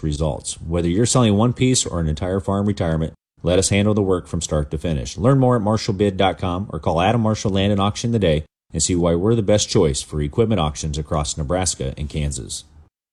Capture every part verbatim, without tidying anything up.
results. Whether you're selling one piece or an entire farm retirement, let us handle the work from start to finish. Learn more at marshall bid dot com or call Adam Marshall Land and Auction today and see why we're the best choice for equipment auctions across Nebraska and Kansas.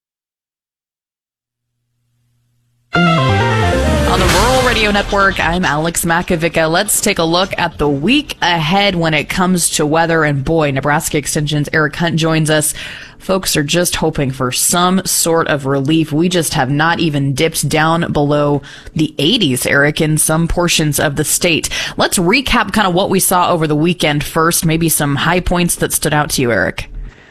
On the Rural Radio Network, I'm Alex Makovica. Let's take a look at the week ahead when it comes to weather. And boy, Nebraska Extension's Eric Hunt joins us. Folks are just hoping for some sort of relief. We just have not even dipped down below the eighties, Eric, in some portions of the state. Let's recap kind of what we saw over the weekend first, maybe some high points that stood out to you, Eric.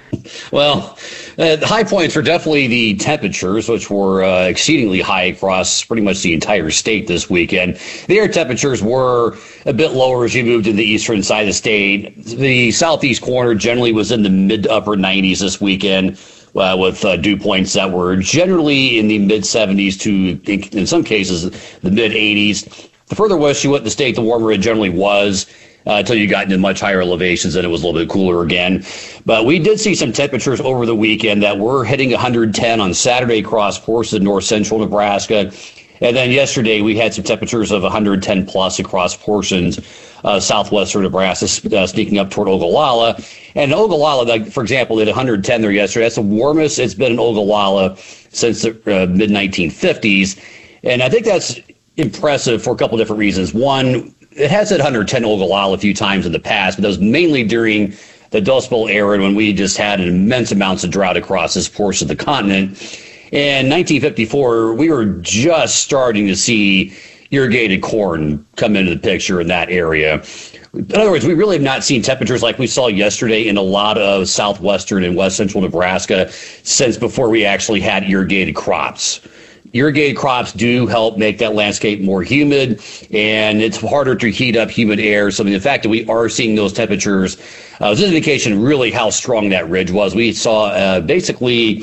Well, uh, the high points were definitely the temperatures, which were uh, exceedingly high across pretty much the entire state this weekend. The air temperatures were a bit lower as you moved to the eastern side of the state. The southeast corner generally was in the mid to upper nineties this weekend, uh, with uh, dew points that were generally in the mid seventies to, in some cases, the mid eighties. The further west you went in the state, the warmer it generally was. Uh, until you got into much higher elevations and it was a little bit cooler again. But we did see some temperatures over the weekend that were hitting one hundred ten on Saturday across portions of north central Nebraska. And then yesterday we had some temperatures of one hundred ten plus across portions of uh, southwestern Nebraska, uh, sneaking up toward Ogallala. And Ogallala, like, for example, did one hundred ten there yesterday. That's the warmest it's been in Ogallala since the uh, mid nineteen fifties. And I think that's impressive for a couple different reasons. One, it has hit one hundred ten Ogallala a few times in the past, but that was mainly during the Dust Bowl era when we just had immense amounts of drought across this portion of the continent. In nineteen fifty-four, we were just starting to see irrigated corn come into the picture in that area. In other words, we really have not seen temperatures like we saw yesterday in a lot of southwestern and west central Nebraska since before we actually had irrigated crops. Irrigated crops do help make that landscape more humid, and it's harder to heat up humid air. So I mean, the fact that we are seeing those temperatures uh, is an indication really how strong that ridge was. We saw uh, basically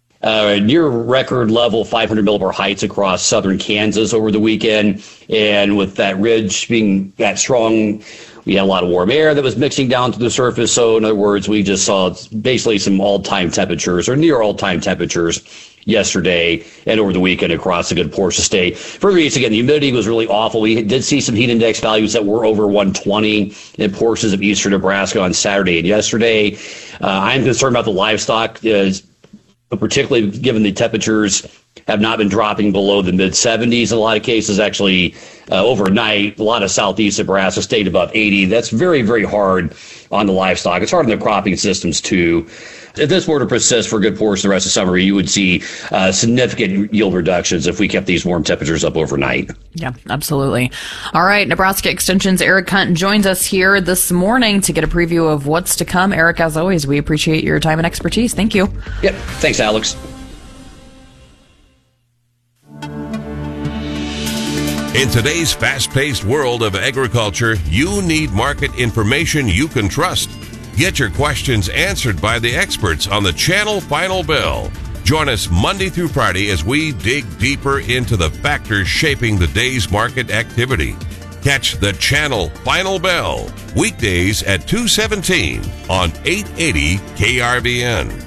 uh, near record level five hundred millibar heights across southern Kansas over the weekend. And with that ridge being that strong, we had a lot of warm air that was mixing down to the surface. So in other words, we just saw basically some all-time temperatures or near all-time temperatures yesterday and over the weekend across a good portion of the state. Further east, again, the humidity was really awful. We did see some heat index values that were over one twenty in portions of eastern Nebraska on Saturday and yesterday. Uh, I'm concerned about the livestock, uh, particularly given the temperatures have not been dropping below the mid seventies in a lot of cases. Actually, uh, overnight, a lot of southeast Nebraska stayed above eighty. That's very, very hard on the livestock. It's hard on the cropping systems, too. If this were to persist for a good portion of the rest of summer, you would see uh, significant yield reductions if we kept these warm temperatures up overnight. Yeah, absolutely. All right, Nebraska Extension's Eric Hunt joins us here this morning to get a preview of what's to come. Eric, as always, we appreciate your time and expertise. Thank you. Yep. Thanks, Alex. In today's fast-paced world of agriculture, you need market information you can trust. Get your questions answered by the experts on the Channel Final Bell. Join us Monday through Friday as we dig deeper into the factors shaping the day's market activity. Catch the Channel Final Bell weekdays at two seventeen on eight eighty K R V N.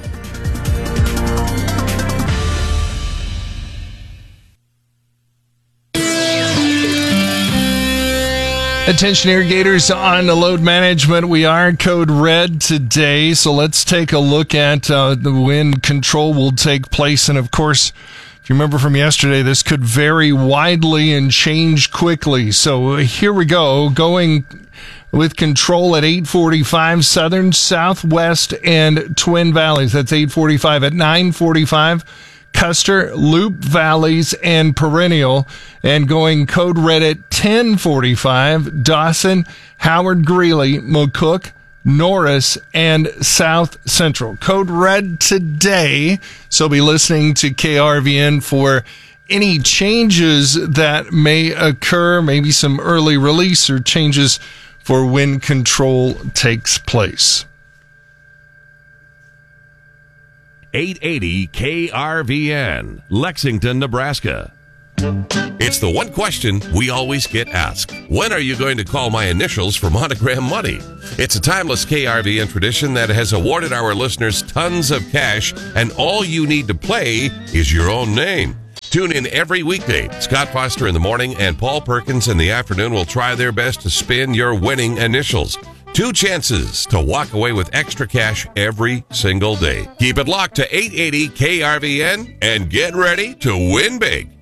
Attention irrigators on the load management. We are code red today, so let's take a look at uh, the when control will take place. And of course, if you remember from yesterday, this could vary widely and change quickly. So here we go, going with control at eight forty-five, southern, southwest, and Twin Valleys. That's eight forty-five. At nine forty-five, Custer, Loop Valleys, and Perennial. And going code red at ten forty-five, Dawson, Howard Greeley, McCook, Norris, and South Central. Code red today, so be listening to K R V N for any changes that may occur, maybe some early release or changes for when control takes place. eight eighty K R V N, Lexington, Nebraska. It's the one question we always get asked. When are you going to call my initials for Monogram Money? It's a timeless K R V N tradition that has awarded our listeners tons of cash, and all you need to play is your own name. Tune in every weekday. Scott Foster in the morning and Paul Perkins in the afternoon will try their best to spin your winning initials. Two chances to walk away with extra cash every single day. Keep it locked to eight eighty K R V N and get ready to win big.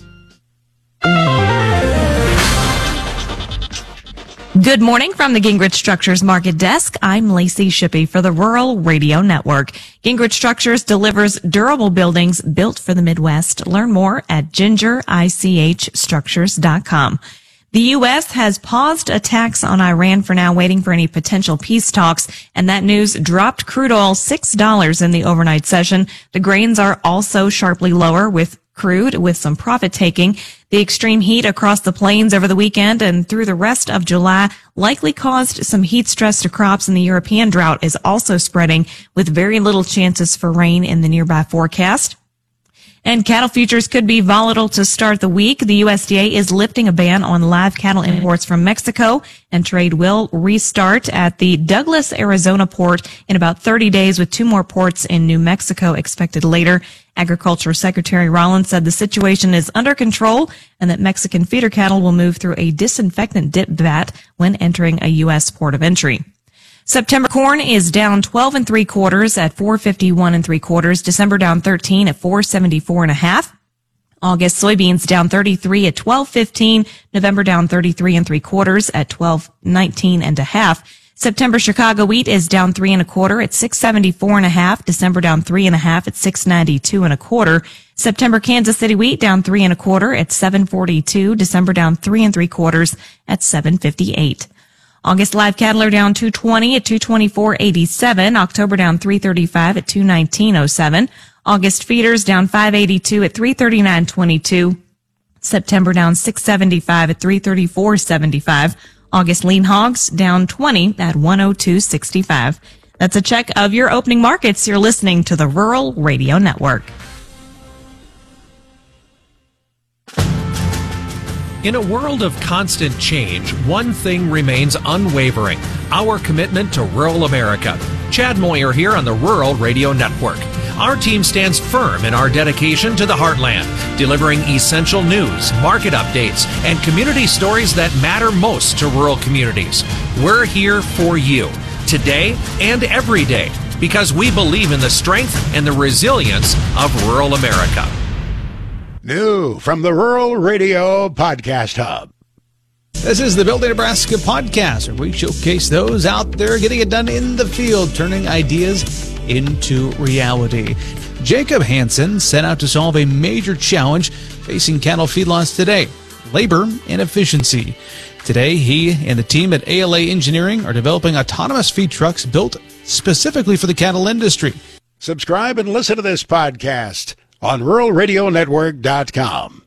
Good morning from the Gingrich Structures Market Desk. I'm Lacey Shippey for the Rural Radio Network. Gingrich Structures delivers durable buildings built for the Midwest. Learn more at ginger ich structures dot com. The U S has paused attacks on Iran for now, waiting for any potential peace talks, and that news dropped crude oil six dollars in the overnight session. The grains are also sharply lower, with crude with some profit taking. The extreme heat across the plains over the weekend and through the rest of July likely caused some heat stress to crops, and the European drought is also spreading with very little chances for rain in the nearby forecast. And cattle futures could be volatile to start the week. The U S D A is lifting a ban on live cattle imports from Mexico, and trade will restart at the Douglas, Arizona port in about thirty days, with two more ports in New Mexico expected later. Agriculture Secretary Rollins said the situation is under control and that Mexican feeder cattle will move through a disinfectant dip vat when entering a U S port of entry. September corn is down twelve and three quarters at four fifty-one and three quarters. December down thirteen at four seventy-four and a half. August soybeans down thirty-three at twelve fifteen. November down thirty-three and three quarters at twelve nineteen and a half. September Chicago wheat is down three and a quarter at six seventy-four and a half. December down three and a half at six ninety-two and a quarter. September Kansas City wheat down three and a quarter at seven forty-two. December down three and three quarters at seven fifty-eight. August live cattle are down two twenty at two twenty-four eighty-seven. October down three thirty-five at two nineteen oh seven. August feeders down five eighty-two at three thirty-nine twenty-two. September down six seventy-five at three thirty-four seventy-five. August lean hogs down twenty at one oh two sixty-five. That's a check of your opening markets. You're listening to the Rural Radio Network. In a world of constant change, one thing remains unwavering: our commitment to rural America. Chad Moyer here on the Rural Radio Network. Our team stands firm in our dedication to the heartland, delivering essential news, market updates, and community stories that matter most to rural communities. We're here for you, today and every day, because we believe in the strength and the resilience of rural America. New from the Rural Radio Podcast Hub. This is the Building Nebraska podcast, where we showcase those out there getting it done in the field, turning ideas into reality. Jacob Hansen set out to solve a major challenge facing cattle feedlots today: labor and efficiency. Today, he and the team at A L A Engineering are developing autonomous feed trucks built specifically for the cattle industry. Subscribe and listen to this podcast on rural radio network dot com.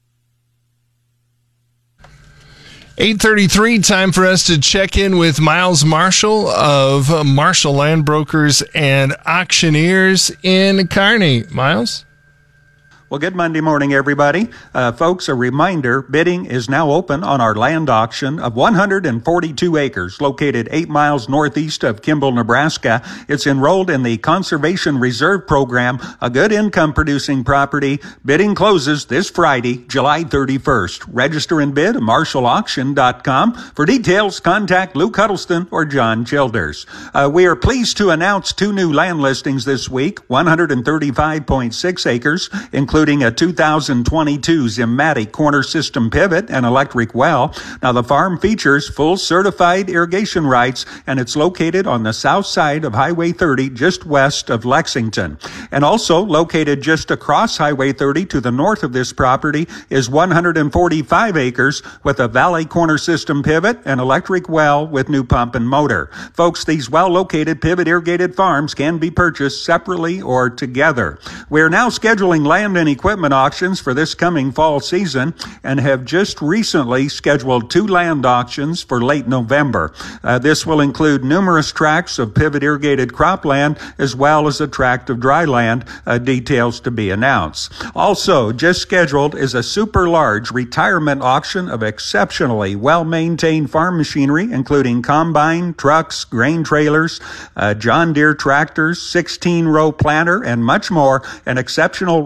eight thirty-three, time for us to check in with Miles Marshall of Marshall Land Brokers and Auctioneers in Kearney. Miles? Well, good Monday morning, everybody. Uh, folks, a reminder, bidding is now open on our land auction of one hundred forty-two acres located eight miles northeast of Kimball, Nebraska. It's enrolled in the Conservation Reserve Program, a good income-producing property. Bidding closes this Friday, July thirty-first. Register and bid at marshall auction dot com. For details, contact Luke Huddleston or John Childers. Uh, we are pleased to announce two new land listings this week, one hundred thirty-five point six acres, including including a two thousand twenty-two Zimatic corner system pivot and electric well. Now, the farm features full certified irrigation rights, and it's located on the south side of Highway thirty, just west of Lexington. And also located just across Highway thirty to the north of this property is one hundred forty-five acres with a valley corner system pivot and electric well with new pump and motor. Folks, these well-located pivot irrigated farms can be purchased separately or together. We're now scheduling land and equipment auctions for this coming fall season and have just recently scheduled two land auctions for late November. Uh, this will include numerous tracts of pivot irrigated cropland as well as a tract of dry land, uh, details to be announced. Also, just scheduled is a super large retirement auction of exceptionally well-maintained farm machinery, including combine, trucks, grain trailers, uh, John Deere tractors, sixteen row planter, and much more. An exceptional retirement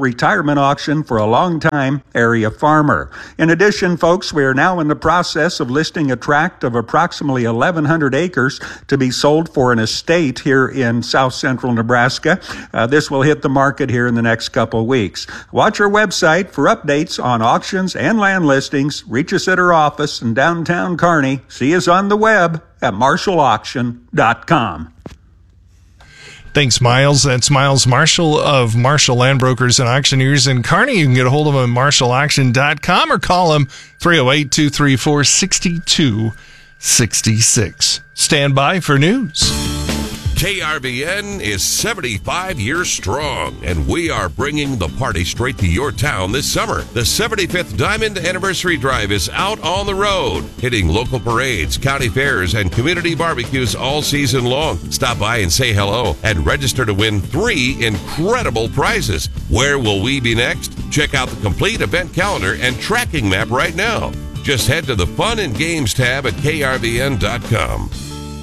equipment auction for a long-time area farmer. In addition, folks, we are now in the process of listing a tract of approximately eleven hundred acres to be sold for an estate here in south central Nebraska. Uh, this will hit the market here in the next couple of weeks. Watch our website for updates on auctions and land listings. Reach us at our office in downtown Kearney. See us on the web at marshall auction dot com. Thanks, Miles. That's Miles Marshall of Marshall Land Brokers and Auctioneers in Kearney. You can get a hold of him at marshall auction dot com or call him three oh eight, two three four, six two six six. Stand by for news. K R V N is seventy-five years strong, and we are bringing the party straight to your town this summer. The seventy-fifth Diamond Anniversary Drive is out on the road, hitting local parades, county fairs, and community barbecues all season long. Stop by and say hello and register to win three incredible prizes. Where will we be next? Check out the complete event calendar and tracking map right now. Just head to the Fun and Games tab at K R V N dot com.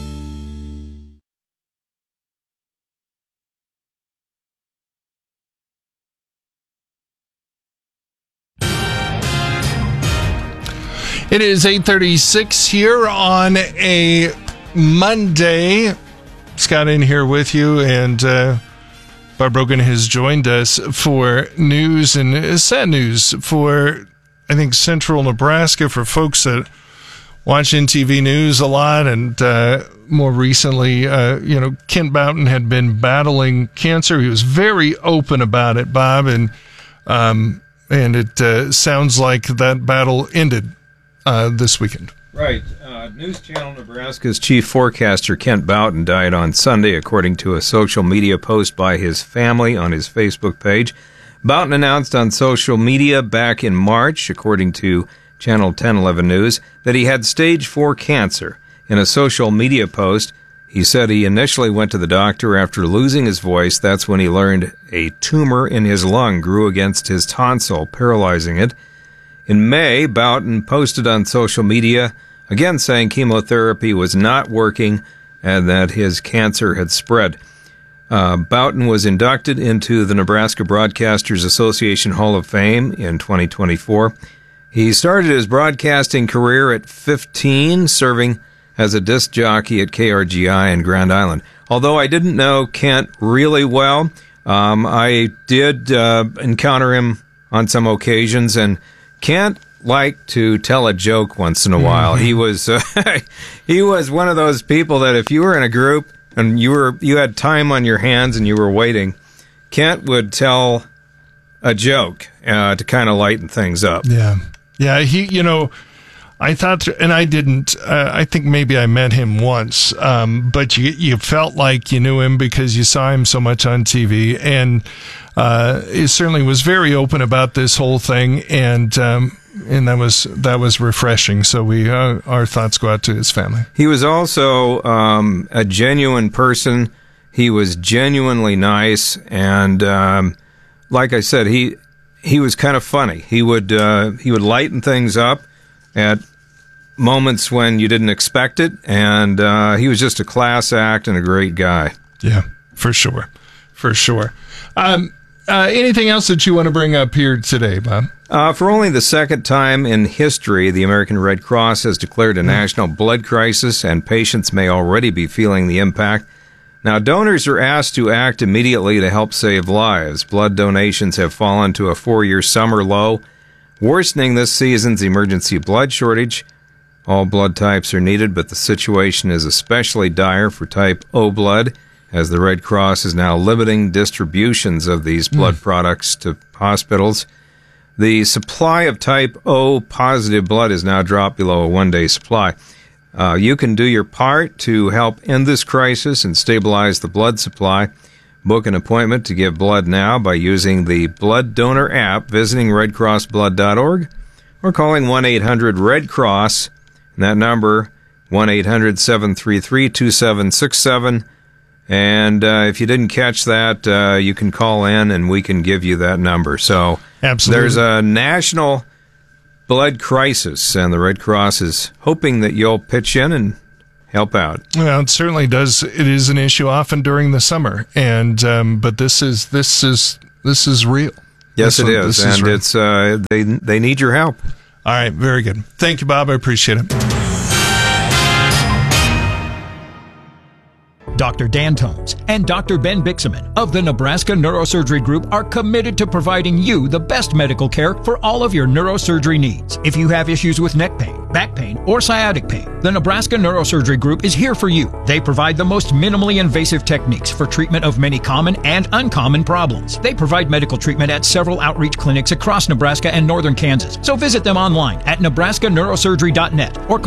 It is eight thirty-six here on a Monday. Scott in here with you, and uh, Bob Brogan has joined us for news, and uh, sad news for, I think, central Nebraska, for folks that watch N T V News a lot, and uh, more recently, uh, you know, Kent Boughton had been battling cancer. He was very open about it, Bob, and um, and it uh, sounds like that battle ended Uh, this weekend. Right. Uh, News Channel Nebraska's chief forecaster, Kent Boughton, died on Sunday, according to a social media post by his family on his Facebook page. Boughton announced on social media back in March, according to Channel ten eleven News, that he had stage four cancer. In a social media post, he said he initially went to the doctor after losing his voice. That's when he learned a tumor in his lung grew against his tonsil, paralyzing it. In May, Boughton posted on social media, again saying chemotherapy was not working and that his cancer had spread. Uh, Boughton was inducted into the Nebraska Broadcasters Association Hall of Fame in twenty twenty-four. He started his broadcasting career at fifteen, serving as a disc jockey at K R G I in Grand Island. Although I didn't know Kent really well, um, I did uh, encounter him on some occasions, and Kent liked to tell a joke once in a while. Mm-hmm. He was uh, he was one of those people that if you were in a group and you were you had time on your hands and you were waiting, Kent would tell a joke uh, to kind of lighten things up. Yeah, yeah. He, you know, I thought, and I didn't. Uh, I think maybe I met him once, um, but you you felt like you knew him because you saw him so much on T V, and uh, he certainly was very open about this whole thing, and um, and that was that was refreshing. So we uh, our thoughts go out to his family. He was also um, a genuine person. He was genuinely nice, and um, like I said, he he was kind of funny. He would uh, he would lighten things up at moments when you didn't expect it, and uh, he was just a class act and a great guy. Yeah, for sure, for sure. Um, uh, anything else that you want to bring up here today, Bob? Uh, for only the second time in history, the American Red Cross has declared a mm. national blood crisis, and patients may already be feeling the impact. Now, donors are asked to act immediately to help save lives. Blood donations have fallen to a four-year summer low, worsening this season's emergency blood shortage. All blood types are needed, but the situation is especially dire for type O blood, as the Red Cross is now limiting distributions of these blood mm. products to hospitals. The supply of type O positive blood is now dropped below a one-day supply. Uh, you can do your part to help end this crisis and stabilize the blood supply. Book an appointment to give blood now by using the Blood Donor app, visiting red cross blood dot org, or calling one eight hundred red cross, and that number, one eight hundred seven three three two seven six seven. And uh, if you didn't catch that, uh, you can call in and we can give you that number. So Absolutely. There's a national blood crisis, and the Red Cross is hoping that you'll pitch in and help out. Well, it certainly does. It is an issue often during the summer, and um, but this is this is this is real. Yes, This it one- is, this is and right. it's uh, they they need your help. All right, very good. Thank you, Bob. I appreciate it. Doctor Dan Tomes and Doctor Ben Bixaman of the Nebraska Neurosurgery Group are committed to providing you the best medical care for all of your neurosurgery needs. If you have issues with neck pain, back pain, or sciatic pain, the Nebraska Neurosurgery Group is here for you. They provide the most minimally invasive techniques for treatment of many common and uncommon problems. They provide medical treatment at several outreach clinics across Nebraska and northern Kansas. So visit them online at nebraska neurosurgery dot net or call